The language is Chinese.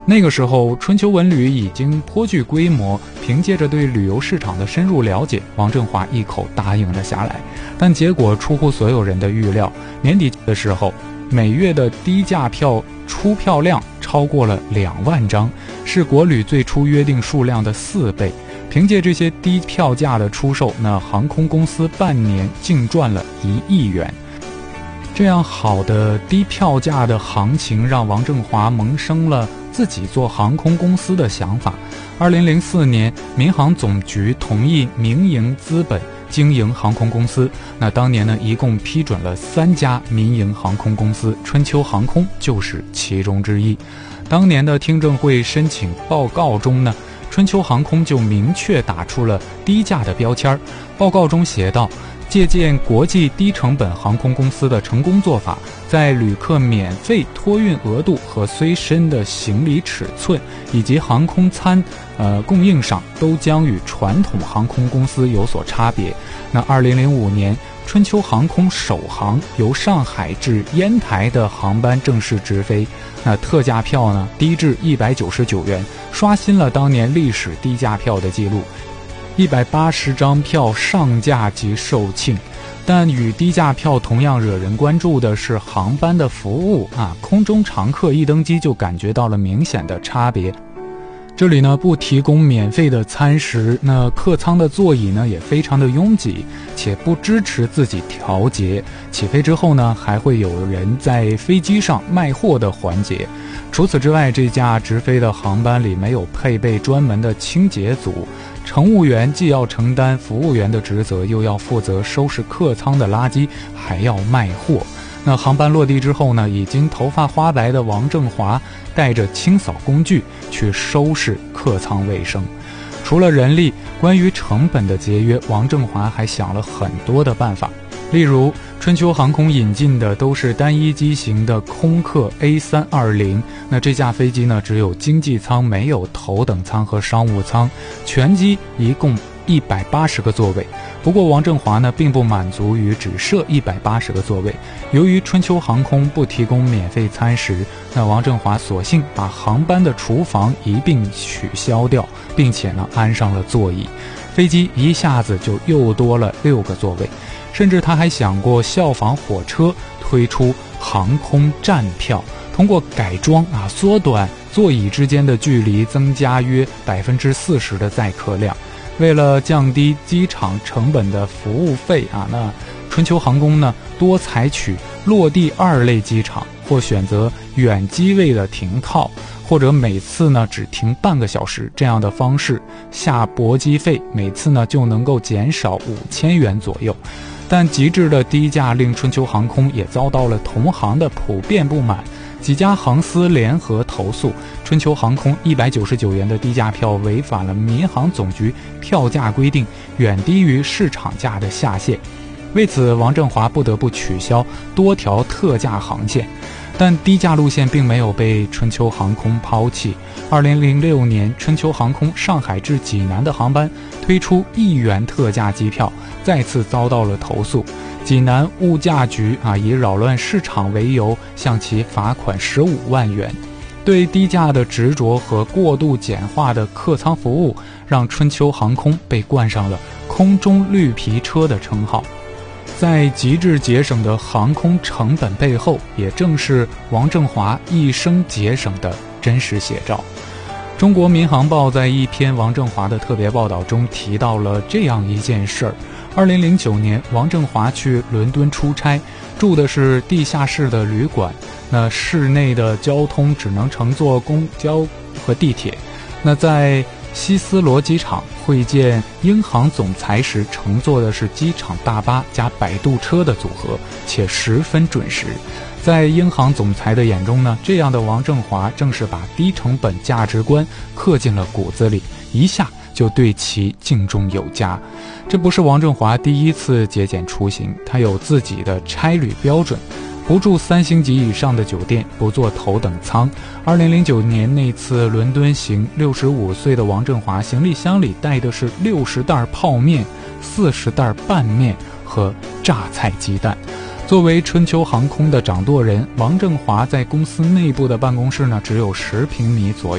那个时候，春秋文旅已经颇具规模，凭借着对旅游市场的深入了解，王振华一口答应了下来。但结果出乎所有人的预料，年底的时候，每月的低价票出票量超过了2万张，是国旅最初约定数量的4倍。凭借这些低票价的出售，那航空公司半年净赚了1亿元。这样好的低票价的行情，让王振华萌生了自己做航空公司的想法。2004年，民航总局同意民营资本经营航空公司。那当年呢，一共批准了3家民营航空公司，春秋航空就是其中之一。当年的听证会申请报告中呢，春秋航空就明确打出了低价的标签。报告中写道，借鉴国际低成本航空公司的成功做法，在旅客免费托运额度和随身的行李尺寸以及航空餐供应上，都将与传统航空公司有所差别。那2005年，春秋航空首航由上海至烟台的航班正式直飞，那特价票呢低至199元，刷新了当年历史低价票的记录。180张票上架即售罄。但与低价票同样惹人关注的是航班的服务空中常客一登机就感觉到了明显的差别。这里呢不提供免费的餐食，那客舱的座椅呢也非常的拥挤，且不支持自己调节。起飞之后呢，还会有人在飞机上卖货的环节。除此之外，这架直飞的航班里没有配备专门的清洁组，乘务员既要承担服务员的职责，又要负责收拾客舱的垃圾，还要卖货。那航班落地之后呢，已经头发花白的王振华带着清扫工具去收拾客舱卫生。除了人力，关于成本的节约，王振华还想了很多的办法。例如，春秋航空引进的都是单一机型的空客 A320， 那这架飞机呢只有经济舱，没有头等舱和商务舱，全机一共180个座位。不过王振华呢并不满足于只设180个座位，由于春秋航空不提供免费餐食，那王振华索性把航班的厨房一并取消掉，并且呢安上了座椅，飞机一下子就又多了6个座位。甚至他还想过效仿火车推出航空站票，通过改装缩短座椅之间的距离，增加约40%的载客量。为了降低机场成本的服务费那春秋航空呢多采取落地2类机场，或选择远机位的停靠，或者每次呢只停半个小时这样的方式，下驳机费每次呢就能够减少5000元左右。但极致的低价令春秋航空也遭到了同行的普遍不满，几家航司联合投诉春秋航空199元的低价票违反了民航总局票价规定，远低于市场价的下限。为此，王振华不得不取消多条特价航线。但低价路线并没有被春秋航空抛弃。2006年，春秋航空上海至济南的航班推出1元特价机票，再次遭到了投诉。济南物价局以扰乱市场为由，向其罚款15万元。对低价的执着和过度简化的客舱服务，让春秋航空被冠上了空中绿皮车的称号。在极致节省的航空成本背后，也正是王振华一生节省的真实写照。中国民航报在一篇王振华的特别报道中提到了这样一件事儿。2009年，王振华去伦敦出差，住的是地下室的旅馆，那室内的交通只能乘坐公交和地铁。那在希斯罗机场会见英航总裁时，乘坐的是机场大巴加摆渡车的组合，且十分准时。在英航总裁的眼中呢，这样的王振华正是把低成本价值观刻进了骨子里，一下就对其敬重有加。这不是王振华第一次节俭出行，他有自己的差旅标准，不住3星级以上的酒店，不坐头等舱。2009年那次伦敦行，65岁的王振华行李箱里带的是60袋泡面、40袋拌面和榨菜鸡蛋。 作为春秋航空的掌舵人，王正华在公司内部的办公室呢，只有10平米左右。